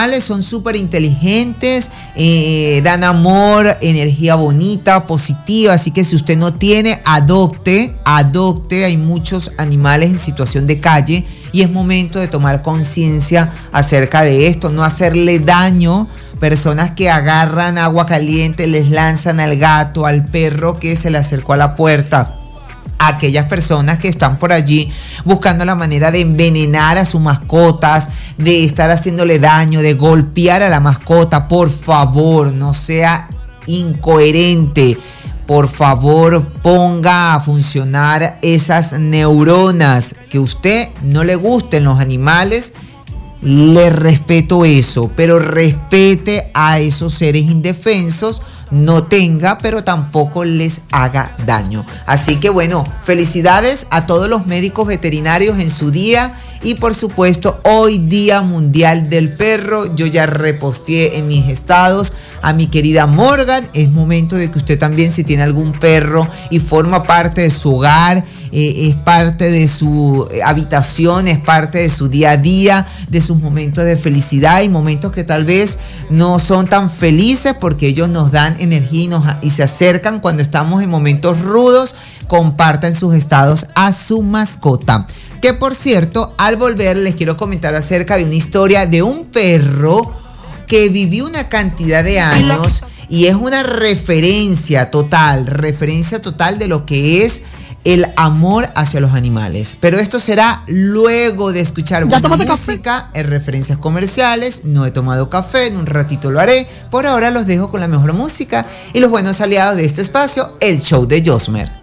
animales son súper inteligentes, dan amor, energía bonita, positiva, así que si usted no tiene, adopte. Hay muchos animales en situación de calle y es momento de tomar conciencia acerca de esto, no hacerle daño. Personas que agarran agua caliente, les lanzan al gato, al perro que se le acercó a la puerta. Aquellas personas que están por allí buscando la manera de envenenar a sus mascotas, de estar haciéndole daño, de golpear a la mascota, por favor, no sea incoherente. Por favor, ponga a funcionar esas neuronas. Que a usted no le gusten los animales, le respeto eso, pero respete a esos seres indefensos. No tenga, pero tampoco les haga daño. Así que bueno, felicidades a todos los médicos veterinarios en su día. Y por supuesto, hoy Día Mundial del Perro. Yo ya reposteé en mis estados a mi querida Morgan. Es momento de que usted también, si tiene algún perro y forma parte de su hogar, es parte de su habitación, es parte de su día a día, de sus momentos de felicidad y momentos que tal vez no son tan felices porque ellos nos dan energía y se acercan cuando estamos en momentos rudos. Compartan sus estados a su mascota. Que por cierto, al volver les quiero comentar acerca de una historia de un perro que vivió una cantidad de años y es una referencia total de lo que es el amor hacia los animales. Pero esto será luego de escuchar buena música en referencias comerciales. No he tomado café, en un ratito lo haré. Por ahora los dejo con la mejor música y los buenos aliados de este espacio, el show de Josmer.